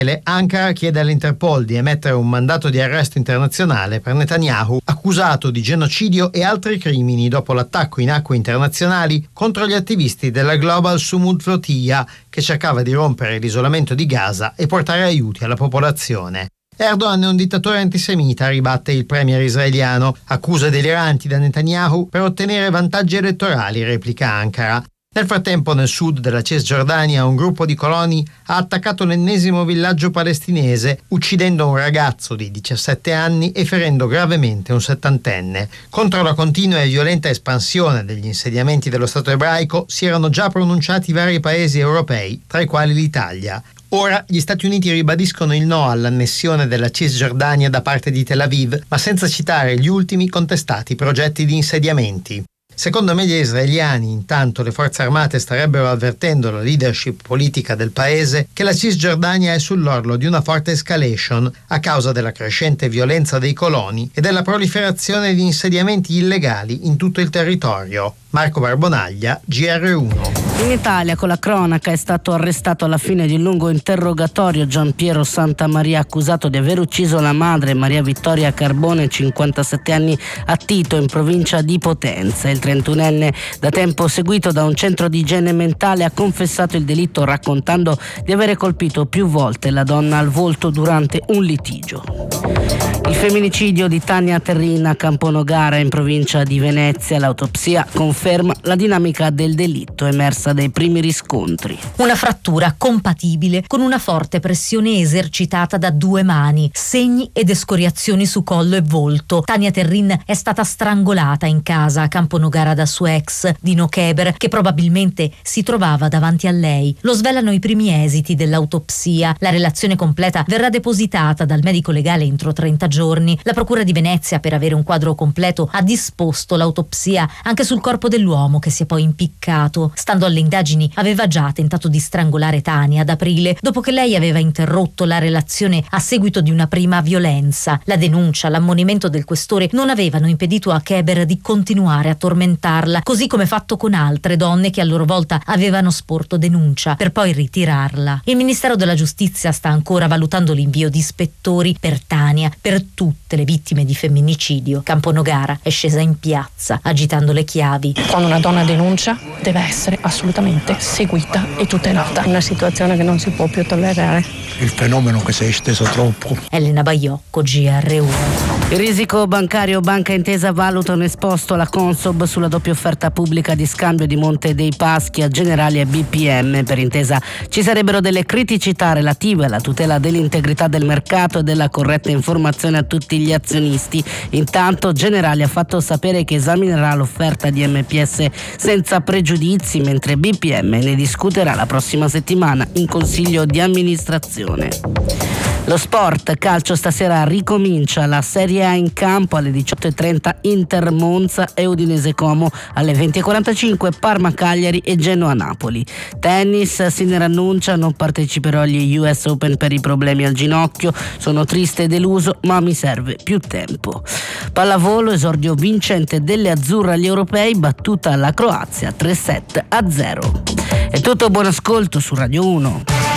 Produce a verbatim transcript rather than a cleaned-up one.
Ankara chiede all'Interpol di emettere un mandato di arresto internazionale per Netanyahu, accusato di genocidio e altri crimini dopo l'attacco in acque internazionali contro gli attivisti della Global Sumud Flotilla, che cercava di rompere l'isolamento di Gaza e portare aiuti alla popolazione. Erdogan è un dittatore antisemita, ribatte il premier israeliano. Accuse deliranti da Netanyahu per ottenere vantaggi elettorali, replica Ankara. Nel frattempo, nel sud della Cisgiordania, un gruppo di coloni ha attaccato l'ennesimo villaggio palestinese, uccidendo un ragazzo di diciassette anni e ferendo gravemente un settantenne. Contro la continua e violenta espansione degli insediamenti dello Stato ebraico si erano già pronunciati vari paesi europei, tra i quali l'Italia. Ora gli Stati Uniti ribadiscono il no all'annessione della Cisgiordania da parte di Tel Aviv, ma senza citare gli ultimi contestati progetti di insediamenti. Secondo media israeliani, intanto, le forze armate starebbero avvertendo la leadership politica del paese che la Cisgiordania è sull'orlo di una forte escalation a causa della crescente violenza dei coloni e della proliferazione di insediamenti illegali in tutto il territorio. Marco Barbonaglia, G R uno. In Italia, con la cronaca, è stato arrestato alla fine di un lungo interrogatorio Giampiero Santamaria, accusato di aver ucciso la madre Maria Vittoria Carbone, cinquantasette anni, a Tito, in provincia di Potenza. Il trentunenne, da tempo seguito da un centro di igiene mentale, ha confessato il delitto raccontando di avere colpito più volte la donna al volto durante un litigio. Il femminicidio di Tania Terrina a Camponogara, in provincia di Venezia. L'autopsia conferma la dinamica del delitto emersa dai primi riscontri. Una frattura compatibile con una forte pressione esercitata da due mani, segni ed escoriazioni su collo e volto. Tania Terrin è stata strangolata in casa a Camponogara da suo ex, Dino Keber, che probabilmente si trovava davanti a lei. Lo svelano i primi esiti dell'autopsia. La relazione completa verrà depositata dal medico legale entro trenta giorni. La Procura di Venezia, per avere un quadro completo, ha disposto l'autopsia anche sul corpo dell'uomo, che si è poi impiccato. Stando alle indagini, aveva già tentato di strangolare Tania ad aprile, dopo che lei aveva interrotto la relazione a seguito di una prima violenza. La denuncia, l'ammonimento del questore non avevano impedito a Keber di continuare a tormentarla, così come fatto con altre donne che a loro volta avevano sporto denuncia, per poi ritirarla. Il Ministero della Giustizia sta ancora valutando l'invio di ispettori per Tania, per tutte le vittime di femminicidio. Camponogara è scesa in piazza agitando le chiavi. Quando una donna denuncia deve essere assolutamente seguita e tutelata. Una situazione che non si può più tollerare. Il fenomeno che si è esteso troppo. Elena Baiocco, G R uno. Il risico bancario Banca Intesa valuta un esposto alla Consob sulla doppia offerta pubblica di scambio di Monte dei Paschi a Generali e B P M. Per Intesa ci sarebbero delle criticità relative alla tutela dell'integrità del mercato e della corretta informazione a tutti gli azionisti. Intanto Generali ha fatto sapere che esaminerà l'offerta di M P S senza pregiudizi, mentre B P M ne discuterà la prossima settimana in Consiglio di amministrazione. Lo sport, calcio, stasera ricomincia la Serie A in campo alle diciotto e trenta, Inter Monza e Udinese Como, alle venti e quarantacinque Parma Cagliari e Genoa Napoli. Tennis, Sinner annuncia: non parteciperò agli U S Open per i problemi al ginocchio, sono triste e deluso ma mi serve più tempo. Pallavolo, esordio vincente delle azzurre agli europei, battuta la Croazia tre sette a zero. È tutto, buon ascolto su Radio uno.